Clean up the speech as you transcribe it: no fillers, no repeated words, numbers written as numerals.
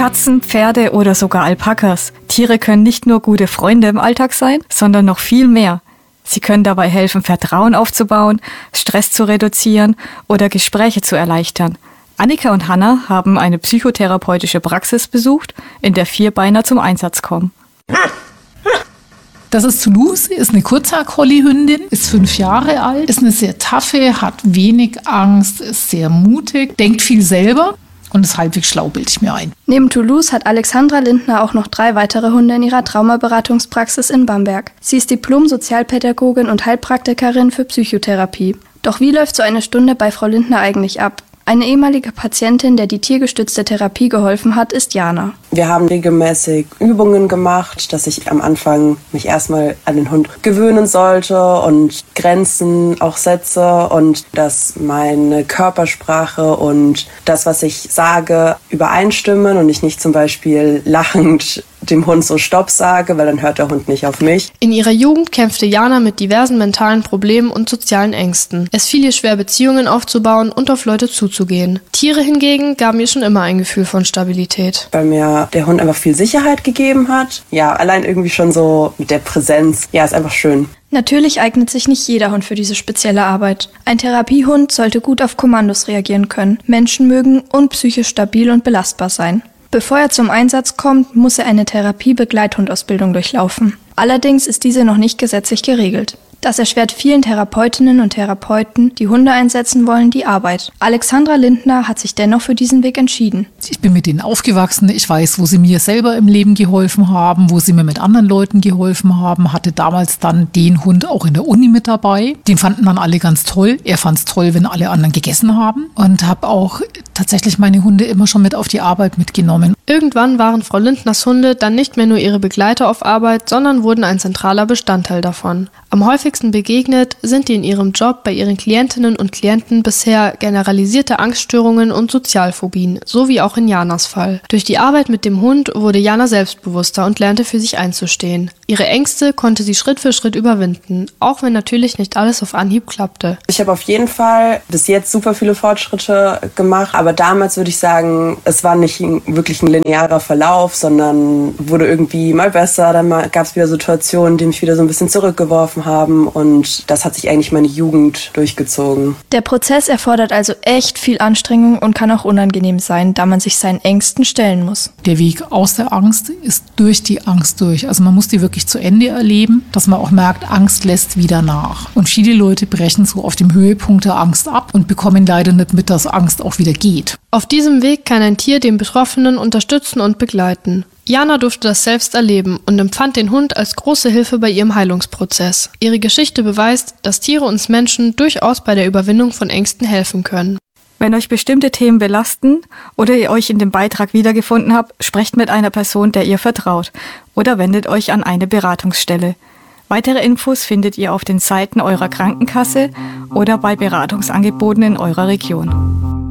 Katzen, Pferde oder sogar Alpakas. Tiere können nicht nur gute Freunde im Alltag sein, sondern noch viel mehr. Sie können dabei helfen, Vertrauen aufzubauen, Stress zu reduzieren oder Gespräche zu erleichtern. Annika und Hannah haben eine psychotherapeutische Praxis besucht, in der Vierbeiner zum Einsatz kommen. Das ist Toulouse, ist eine Kurzhaar-Collie-Hündin, ist 5 Jahre alt, ist eine sehr taffe, hat wenig Angst, ist sehr mutig, denkt viel selber und ist halbwegs schlau, bilde ich mir ein. Neben Toulouse hat Alexandra Lindner auch noch 3 weitere Hunde in ihrer Traumaberatungspraxis in Bamberg. Sie ist Diplom-Sozialpädagogin und Heilpraktikerin für Psychotherapie. Doch wie läuft so eine Stunde bei Frau Lindner eigentlich ab? Eine ehemalige Patientin, der die tiergestützte Therapie geholfen hat, ist Jana. Wir haben regelmäßig Übungen gemacht, dass ich am Anfang mich erstmal an den Hund gewöhnen sollte und Grenzen auch setze und dass meine Körpersprache und das, was ich sage, übereinstimmen und ich nicht zum Beispiel lachend dem Hund so Stopp sage, weil dann hört der Hund nicht auf mich. In ihrer Jugend kämpfte Jana mit diversen mentalen Problemen und sozialen Ängsten. Es fiel ihr schwer, Beziehungen aufzubauen und auf Leute zuzugehen. Tiere hingegen gaben ihr schon immer ein Gefühl von Stabilität. Weil mir der Hund einfach viel Sicherheit gegeben hat. Ja, allein irgendwie schon so mit der Präsenz. Ja, ist einfach schön. Natürlich eignet sich nicht jeder Hund für diese spezielle Arbeit. Ein Therapiehund sollte gut auf Kommandos reagieren können, Menschen mögen und psychisch stabil und belastbar sein. Bevor er zum Einsatz kommt, muss er eine Therapie-Begleithundausbildung durchlaufen. Allerdings ist diese noch nicht gesetzlich geregelt. Das erschwert vielen Therapeutinnen und Therapeuten, die Hunde einsetzen wollen, die Arbeit. Alexandra Lindner hat sich dennoch für diesen Weg entschieden. Ich bin mit denen aufgewachsen. Ich weiß, wo sie mir selber im Leben geholfen haben, wo sie mir mit anderen Leuten geholfen haben. Hatte damals dann den Hund auch in der Uni mit dabei. Den fanden dann alle ganz toll. Er fand es toll, wenn alle anderen gegessen haben. Und habe auch tatsächlich meine Hunde immer schon mit auf die Arbeit mitgenommen. Irgendwann waren Frau Lindners Hunde dann nicht mehr nur ihre Begleiter auf Arbeit, sondern wurden ein zentraler Bestandteil davon. Am häufigsten begegnet sind die in ihrem Job bei ihren Klientinnen und Klienten bisher generalisierte Angststörungen und Sozialphobien, so wie auch in Janas Fall. Durch die Arbeit mit dem Hund wurde Jana selbstbewusster und lernte für sich einzustehen. Ihre Ängste konnte sie Schritt für Schritt überwinden, auch wenn natürlich nicht alles auf Anhieb klappte. Ich habe auf jeden Fall bis jetzt super viele Fortschritte gemacht, aber damals würde ich sagen, es war nicht wirklich ein linearer Verlauf, sondern wurde irgendwie mal besser, dann gab es wieder Situationen, die mich wieder so ein bisschen zurückgeworfen haben und das hat sich eigentlich meine Jugend durchgezogen. Der Prozess erfordert also echt viel Anstrengung und kann auch unangenehm sein, da man sich seinen Ängsten stellen muss. Der Weg aus der Angst ist durch die Angst durch. Also man muss die wirklich zu Ende erleben, dass man auch merkt, Angst lässt wieder nach. Und viele Leute brechen so auf dem Höhepunkt der Angst ab und bekommen leider nicht mit, dass Angst auch wieder geht. Auf diesem Weg kann ein Tier den Betroffenen unterstützen und begleiten. Jana durfte das selbst erleben und empfand den Hund als große Hilfe bei ihrem Heilungsprozess. Ihre Geschichte beweist, dass Tiere uns Menschen durchaus bei der Überwindung von Ängsten helfen können. Wenn euch bestimmte Themen belasten oder ihr euch in dem Beitrag wiedergefunden habt, sprecht mit einer Person, der ihr vertraut, oder wendet euch an eine Beratungsstelle. Weitere Infos findet ihr auf den Seiten eurer Krankenkasse oder bei Beratungsangeboten in eurer Region.